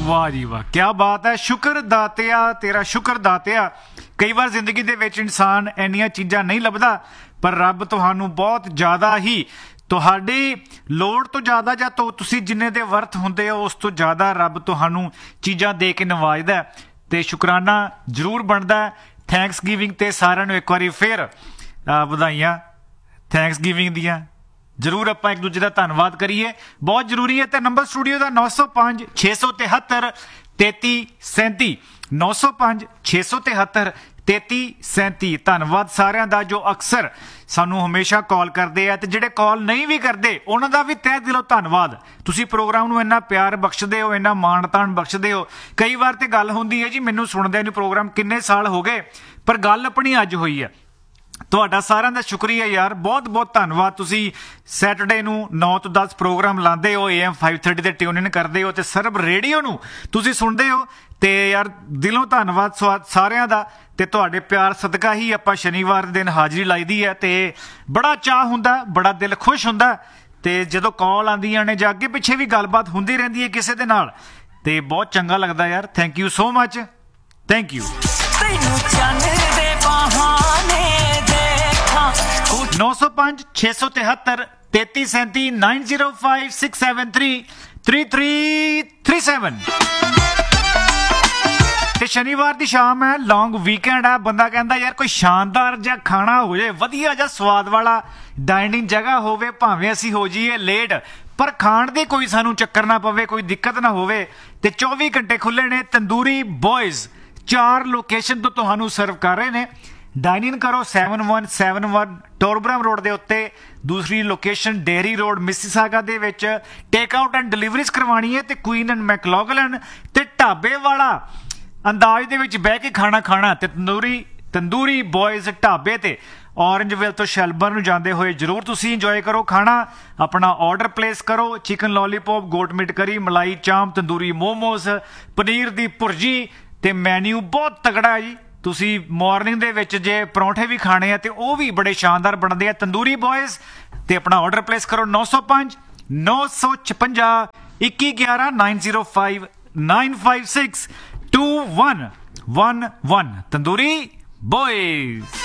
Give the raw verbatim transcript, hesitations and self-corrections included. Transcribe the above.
वाह जी वाह, क्या बात है। शुक्र दातिया, तेरा शुक्र दातिया। कई बार जिंदगी दे विच इंसान इन्नियां चीज़ां नहीं लभदा, पर रब तुहानू बहुत ज़्यादा ही तुहाडी लोड़ तो ज़्यादा ਜਾਂ तो ਤੁਸੀਂ ਜਿੰਨੇ ਦੇ ਵਰਥ ਹੁੰਦੇ ਹੋ ਉਸ ਤੋਂ ਜ਼ਿਆਦਾ ਰੱਬ ਤੁਹਾਨੂੰ ਚੀਜ਼ਾਂ ਦੇ ਕੇ ਨਵਾਜਦਾ ਤੇ ਸ਼ੁਕਰਾਨਾ ਜ਼ਰੂਰ ਬਣਦਾ। ਥੈਂਕਸ ਗਿਵਿੰਗ ਤੇ ਸਾਰਿਆਂ ਨੂੰ ਇੱਕ ਵਾਰੀ ਫਿਰ ਵਧਾਈਆਂ ਥੈਂਕਸ ਗਿਵਿੰਗ ਦੀਆਂ। ਜ਼ਰੂਰ ਆਪਾਂ ਇੱਕ ਦੂਜੇ ਦਾ ਧੰਨਵਾਦ ਕਰੀਏ, ਬਹੁਤ ਜ਼ਰੂਰੀ ਹੈ। ਤੇ ਨੰਬਰ ਸਟੂਡੀਓ ਦਾ ਨੌ ਸੌ ਪੰਜ ਛੇ ਸੌ ਤਿਹੱਤਰ ਤੇਤੀ ਸੈਂਤੀ ਨੌ ਸੌ ਪੰਜ ਛੇ ਸੌ ਤਿਹੱਤਰ ਤੇਤੀ ਸੈਂਤੀ। ਧੰਨਵਾਦ ਸਾਰਿਆਂ ਦਾ ਜੋ ਅਕਸਰ ਸਾਨੂੰ ਹਮੇਸ਼ਾ ਕਾਲ ਕਰਦੇ ਆ ਤੇ ਜਿਹੜੇ ਕਾਲ ਨਹੀਂ ਵੀ ਕਰਦੇ ਉਹਨਾਂ ਦਾ ਵੀ ਤਹਿ ਦਿਲੋਂ ਧੰਨਵਾਦ। ਤੁਸੀਂ ਪ੍ਰੋਗਰਾਮ ਨੂੰ ਇੰਨਾ ਪਿਆਰ ਬਖਸ਼ਦੇ ਹੋ, ਇੰਨਾ ਮਾਣ ਤਾਣ ਬਖਸ਼ਦੇ ਹੋ। ਕਈ ਵਾਰ ਤੇ ਗੱਲ ਹੁੰਦੀ ਹੈ ਜੀ ਮੈਨੂੰ ਸੁਣਦੇ ਨੂੰ ਪ੍ਰੋਗਰਾਮ ਕਿੰਨੇ ਸਾਲ ਹੋ ਗਏ, ਪਰ ਗੱਲ ਆਪਣੀ ਅੱਜ ਹੋਈ ਹੈ। ਤੁਹਾਡਾ ਸਾਰਿਆਂ ਦਾ ਸ਼ੁਕਰੀਆ ਯਾਰ, ਬਹੁਤ ਬਹੁਤ ਧੰਨਵਾਦ। ਤੁਸੀਂ ਸੈਟਰਡੇ ਨੂੰ ਨੌ ਤੋਂ ਦਸ ਪ੍ਰੋਗਰਾਮ ਲਾਉਂਦੇ ਹੋ, ਏ ਐਮ ਫਾਈਵ ਥਰਟੀ ਤੇ ਟਿਊਨ ਇਨ ਕਰਦੇ ਹੋ ਤੇ ਸਰਬ ਰੇਡੀਓ ਨੂੰ ਤੁਸੀਂ ਸੁਣਦੇ ਹੋ ਤੇ ਯਾਰ ਦਿਲੋਂ ਧੰਨਵਾਦ ਸਾਰਿਆਂ ਦਾ। ਤੇ ਤੁਹਾਡੇ ਪਿਆਰ ਸਦਕਾ ਹੀ ਆਪਾਂ ਸ਼ਨੀਵਾਰ ਦੇ ਦਿਨ ਹਾਜ਼ਰੀ ਲਾਈਦੀ ਹੈ ਤੇ ਬੜਾ ਚਾਅ ਹੁੰਦਾ, ਬੜਾ ਦਿਲ ਖੁਸ਼ ਹੁੰਦਾ। ਤੇ ਜਦੋਂ ਕਾਲ ਆਉਂਦੀਆਂ ਨੇ ਜਾਂ ਅੱਗੇ ਪਿੱਛੇ ਵੀ ਗੱਲਬਾਤ ਹੁੰਦੀ ਰਹਿੰਦੀ ਹੈ ਕਿਸੇ ਦੇ ਨਾਲ ਤੇ ਬਹੁਤ ਚੰਗਾ ਲੱਗਦਾ ਯਾਰ। Thank you so much, thank you. ਨੌ ਸੌ ਪੰਜ ਛੇ ਸੌ ਤਿਹੱਤਰ ਤੇਤੀ ਸੈਂਤੀ nine zero five six seven three three three three seven. ਤੇ ਸ਼ਨੀਵਾਰ ਦੀ ਸ਼ਾਮ ਹੈ, ਲੌਂਗ ਵੀਕਐਂਡ ਹੈ। ਬੰਦਾ ਕਹਿੰਦਾ ਯਾਰ ਕੋਈ ਸ਼ਾਨਦਾਰ ਜਿਹਾ ਖਾਣਾ ਹੋ ਜਾਏ, ਵਧੀਆ ਜਿਹਾ ਸਵਾਦ ਵਾਲਾ ਡਾਈਨਿੰਗ ਜਗ੍ਹਾ ਹੋਵੇ, ਭਾਵੇਂ ਅਸੀਂ ਹੋ ਜਾਈਏ ਲੇਟ ਪਰ ਖਾਣ ਦੀ ਕੋਈ ਸਾਨੂੰ ਚੱਕਰ ਨਾ ਪਵੇ, ਕੋਈ ਦਿੱਕਤ ਨਾ ਹੋਵੇ। ਤੇ ਚੌਵੀ ਘੰਟੇ ਖੁੱਲ੍ਹੇ ਨੇ ਤੰਦੂਰੀ ਬॉयਜ਼। ਚਾਰ ਲੋਕੇਸ਼ਨ ਤੋਂ ਤੁਹਾਨੂੰ ਸਰਵ ਕਰ ਰਹੇ ਨੇ। ਡਾਈਨ ਇਨ ਕਰੋ seven one seven one ਟੋਰਬਰਮ road ਦੇ ਉੱਤੇ। ਦੂਸਰੀ ਲੋਕੇਸ਼ਨ ਡੇਅਰੀ ਰੋਡ ਮਿਸੀਸਾਗਾ ਦੇ ਵਿੱਚ। ਟੇਕ ਆਊਟ ਐਂਡ ਡਿਲੀਵਰੀਜ਼ ਕਰਵਾਉਣੀ ਹੈ ਤੇ ਕੁਈਨ ਐਂਡ ਮੈਕਲੋਗਲਨ ਤੇ ਢਾਬੇ ਵਾਲਾ ਅੰਦਾਜ਼ ਦੇ ਵਿੱਚ ਬਹਿ ਕੇ ਖਾਣਾ ਖਾਣਾ ਤੇ ਤੰਦੂਰੀ ਤੰਦੂਰੀ ਬॉयਜ਼ ਢਾਬੇ ਤੇ ਔਰੰਜਵਿਲ ਤੋਂ ਸ਼ੈਲਬਰ ਨੂੰ ਜਾਂਦੇ ਹੋਏ ਜ਼ਰੂਰ ਤੁਸੀਂ ਇੰਜੋਏ ਕਰੋ ਖਾਣਾ। ਆਪਣਾ ਆਰਡਰ ਪਲੇਸ ਕਰੋ। ਚਿਕਨ ਲੋਲੀਪੌਪ, ਗੋਟ ਮੀਟ ਕਰੀ, ਮਲਾਈ ਚਾਂਪ, ਤੰਦੂਰੀ ਮੋਮੋਸ, ਪਨੀਰ ਦੀ ਭੁਰਜੀ ਤੇ ਮੈਨਿਊ ਬਹੁਤ ਤਗੜਾ ਹੈ ਜੀ। ਤੁਸੀਂ ਮਾਰਨਿੰਗ ਦੇ ਵਿੱਚ ਜੇ ਪਰੌਂਠੇ ਵੀ ਖਾਣੇ ਆ ਤੇ ਉਹ ਵੀ ਬੜੇ ਸ਼ਾਨਦਾਰ ਬਣਦੇ ਆ ਤੰਦੂਰੀ ਬॉयਜ਼। ਤੇ ਆਪਣਾ ਆਰਡਰ ਪਲੇਸ ਕਰੋ ਨੌ ਸੌ ਪੰਜ ਨੌ ਸੌ ਛਪੰਜਾ ਇੱਕੀ ਗਿਆਰਾਂ nine zero five nine five six to one one one. Tandoori ਬॉयਜ਼।